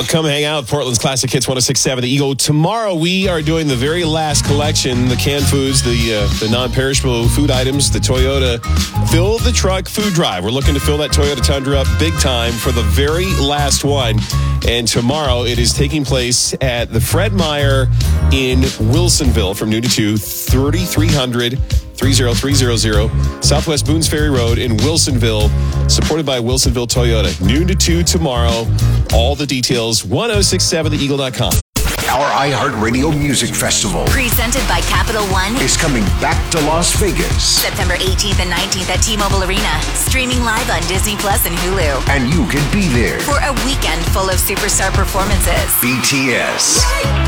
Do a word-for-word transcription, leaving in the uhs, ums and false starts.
Come hang out. Portland's Classic Hits one oh six point seven The Eagle. Tomorrow we are doing the very last collection, the canned foods, the uh, the non-perishable food items, the Toyota Fill the Truck Food Drive. We're looking to fill that Toyota Tundra up big time for the very last one. And tomorrow it is taking place at the Fred Meyer in Wilsonville from noon to two, thirty-three hundred three oh three hundred Southwest Boones Ferry Road in Wilsonville, supported by Wilsonville Toyota. Noon to two tomorrow. All the details, ten sixty-seven the eagle dot com. Our iHeartRadio Music Festival, presented by Capital One, is coming back to Las Vegas. September eighteenth and nineteenth at T-Mobile Arena. Streaming live on Disney Plus and Hulu. And you can be there for a weekend full of superstar performances. B T S,